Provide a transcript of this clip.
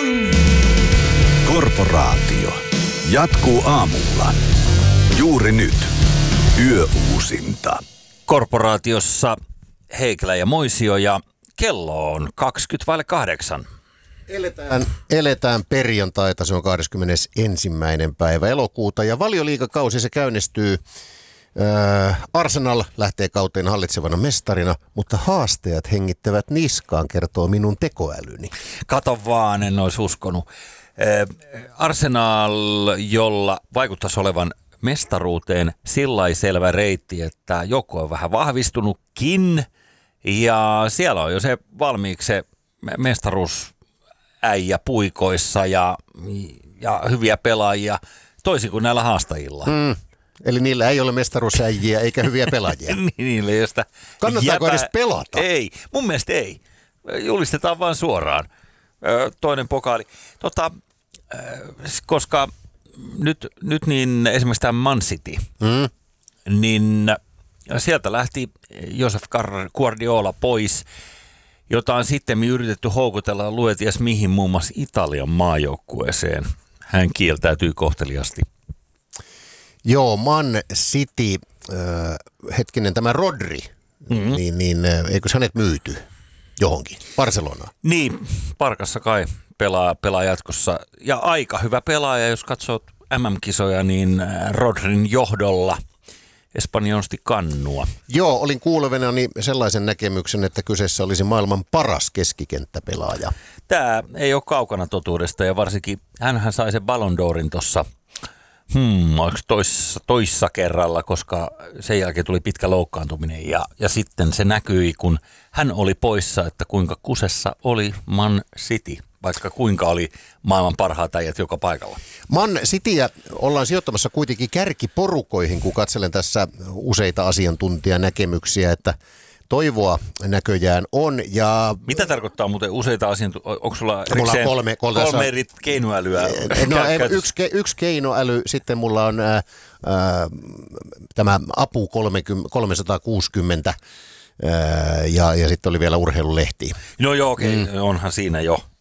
Korporaatio jatkuu aamulla. Juuri nyt. Yöuusinta. Korporaatiossa Heikelä ja Moisio ja kello on 7:20. Eletään perjantaita, se on 21. päivä elokuuta ja Valioliigakausi se käynnistyy. Arsenal lähtee kauteen hallitsevana mestarina, mutta haasteet hengittävät niskaan, kertoo minun tekoälyni. Kato vaan, en olisi uskonut. Arsenal, jolla vaikuttaisi olevan mestaruuteen sillain selvä reitti, että joku on vähän vahvistunutkin ja siellä on jo se valmiiksi se mestaruusäijä puikoissa ja hyviä pelaajia, toisin kuin näillä haastajilla. Eli niillä ei ole mestaruusäjiä eikä hyviä pelaajia. Niillä ei ole sitä. Kannattaako edes pelata? Ei, mun mielestä ei. Julistetaan vaan suoraan. Toinen pokaali. Koska nyt niin esimerkiksi tämä Man City, niin sieltä lähti Josef Guardiola pois, jota on sitten yritetty houkutella lueties mihin muun muassa Italian maajoukkueeseen. Hän kieltäytyy kohteliasti. Joo, Man City, tämä Rodri, niin eikö hänet myyty johonkin, Barcelonaan? Niin, Parkassa kai pelaa jatkossa. Ja aika hyvä pelaaja, jos katsot MM-kisoja, niin Rodrin johdolla Espanja nosti kannua. Joo, olin kuulevinani sellaisen näkemyksen, että kyseessä olisi maailman paras keskikenttäpelaaja. Tämä ei ole kaukana totuudesta ja varsinkin hänhän sai sen Ballon d'Orin tuossa toissa kerralla, koska sen jälkeen tuli pitkä loukkaantuminen ja sitten se näkyi, kun hän oli poissa, että kuinka kusessa oli Man City, vaikka kuinka oli maailman parhaat äijät joka paikalla. Man Cityä ollaan sijoittamassa kuitenkin kärkiporukoihin, kun katselen tässä useita asiantuntijanäkemyksiä, että toivoa näköjään on. Ja mitä tarkoittaa muuten useita asiantuntijoita? Onko sulla kolme eri keinoälyä? No, yksi keinoäly, sitten mulla on tämä Apu 360 ja sitten oli vielä urheilulehti. No joo, okei, onhan siinä jo.